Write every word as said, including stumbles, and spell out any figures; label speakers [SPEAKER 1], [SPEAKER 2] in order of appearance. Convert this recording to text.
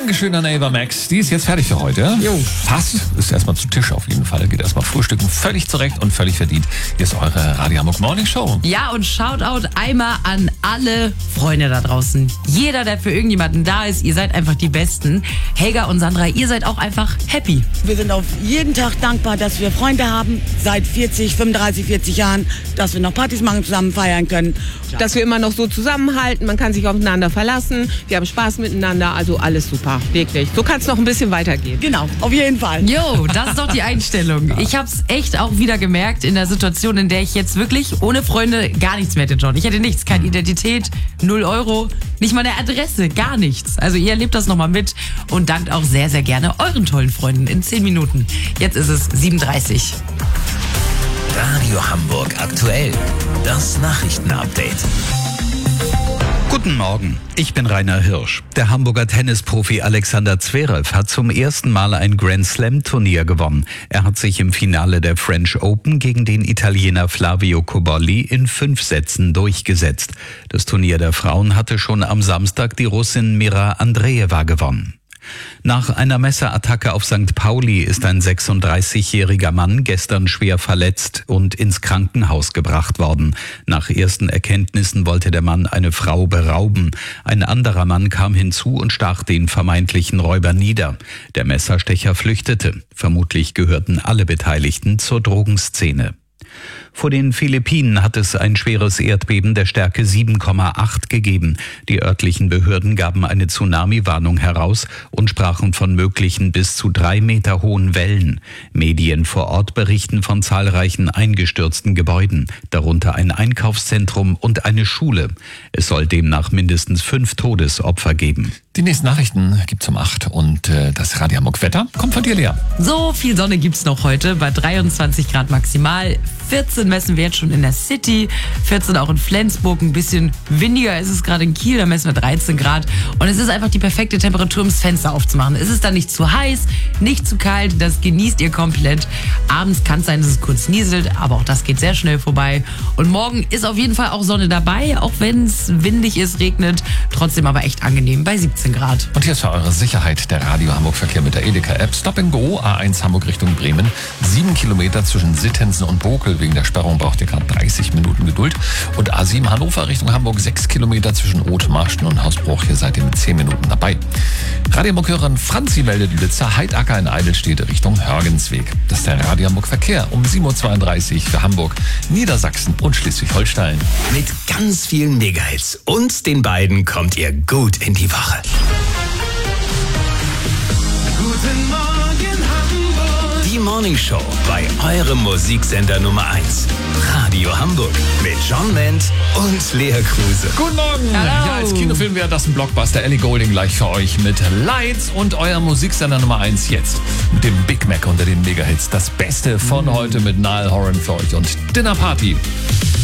[SPEAKER 1] Dankeschön an Ava Max. Die ist jetzt fertig für heute.
[SPEAKER 2] Jo.
[SPEAKER 1] Fast. Ist erstmal zu Tisch auf jeden Fall. Geht erstmal frühstücken. Völlig zurecht und völlig verdient. Hier ist eure Radio Hamburg Morning Show.
[SPEAKER 2] Ja, und Shoutout einmal an alle Freunde da draußen. Jeder, der für irgendjemanden da ist, ihr seid einfach die Besten. Helga und Sandra, ihr seid auch einfach happy.
[SPEAKER 3] Wir sind auf jeden Tag dankbar, dass wir Freunde haben, seit vierzig, fünfunddreißig, vierzig Jahren, dass wir noch Partys machen, zusammen feiern können.
[SPEAKER 4] Dass wir immer noch so zusammenhalten, man kann sich aufeinander verlassen, wir haben Spaß miteinander, also alles super, wirklich. So kann es noch ein bisschen weitergehen.
[SPEAKER 3] Genau, auf jeden Fall.
[SPEAKER 2] Jo, das ist doch die Einstellung. Ich habe es echt auch wieder gemerkt in der Situation, in der ich jetzt wirklich ohne Freunde gar nichts mehr hätte, John. Ich hätte nichts, keine Identität, null Euro, nicht mal eine Adresse, gar nichts. Also ihr erlebt das nochmal mit und dankt auch sehr, sehr gerne euren tollen Freunden in zehn Minuten. Jetzt ist es sieben Uhr dreißig.
[SPEAKER 5] Radio Hamburg aktuell. Das Nachrichtenupdate.
[SPEAKER 6] Guten Morgen, ich bin Rainer Hirsch. Der Hamburger Tennisprofi Alexander Zverev hat zum ersten Mal ein Grand Slam Turnier gewonnen. Er hat sich im Finale der French Open gegen den Italiener Flavio Cobolli in fünf Sätzen durchgesetzt. Das Turnier der Frauen hatte schon am Samstag die Russin Mira Andreeva gewonnen. Nach einer Messerattacke auf Sankt Pauli ist ein sechsunddreißigjähriger Mann gestern schwer verletzt und ins Krankenhaus gebracht worden. Nach ersten Erkenntnissen wollte der Mann eine Frau berauben. Ein anderer Mann kam hinzu und stach den vermeintlichen Räuber nieder. Der Messerstecher flüchtete. Vermutlich gehörten alle Beteiligten zur Drogenszene. Vor den Philippinen hat es ein schweres Erdbeben der Stärke sieben Komma acht gegeben. Die örtlichen Behörden gaben eine Tsunami-Warnung heraus und sprachen von möglichen bis zu drei Meter hohen Wellen. Medien vor Ort berichten von zahlreichen eingestürzten Gebäuden, darunter ein Einkaufszentrum und eine Schule. Es soll demnach mindestens fünf Todesopfer geben.
[SPEAKER 1] Die nächsten Nachrichten gibt's um acht und äh, das Radio Hamburg Wetter kommt von dir, Lea.
[SPEAKER 2] So viel Sonne gibt's noch heute bei dreiundzwanzig Grad maximal. vierzehn messen wir jetzt schon in der City, vierzehn auch in Flensburg, ein bisschen windiger ist es gerade in Kiel, da messen wir dreizehn Grad. Und es ist einfach die perfekte Temperatur, um das Fenster aufzumachen. Es ist dann nicht zu heiß, nicht zu kalt, das genießt ihr komplett. Abends kann es sein, dass es kurz nieselt, aber auch das geht sehr schnell vorbei. Und morgen ist auf jeden Fall auch Sonne dabei, auch wenn es windig ist, regnet, trotzdem aber echt angenehm bei siebzehn Grad.
[SPEAKER 1] Und hier ist für eure Sicherheit der Radio Hamburg Verkehr mit der Edeka-App. Stop and Go, A eins Hamburg Richtung Bremen. Sieben Kilometer zwischen Sittensen und Bokel. Wegen der Sperrung braucht ihr gerade dreißig Minuten Geduld. Und A sieben Hannover Richtung Hamburg. Sechs Kilometer zwischen Othmarschen und Hausbruch. Hier seid ihr mit zehn Minuten dabei. Radio Hamburg-Hörerin Franzi meldet Blitzer. Heidacker in Eidelstede Richtung Hörgensweg. Das ist der Radio Hamburg Verkehr um sieben Uhr zweiunddreißig für Hamburg, Niedersachsen und Schleswig-Holstein.
[SPEAKER 5] Mit ganz vielen Megahits und den beiden kommt ihr gut in die Woche.
[SPEAKER 7] Guten Morgen Hamburg.
[SPEAKER 5] Die Morning Show bei eurem Musiksender Nummer eins. Radio Hamburg mit John Ment und Lea Kruse.
[SPEAKER 1] Guten Morgen.
[SPEAKER 2] Hallo.
[SPEAKER 1] Ja, als Kinofilm wäre das ein Blockbuster. Ellie Goulding gleich für euch mit Lights und euer Musiksender Nummer eins jetzt. Mit dem Big Mac unter den Megahits. Das Beste von heute mit Niall Horan für euch und Dinner Party.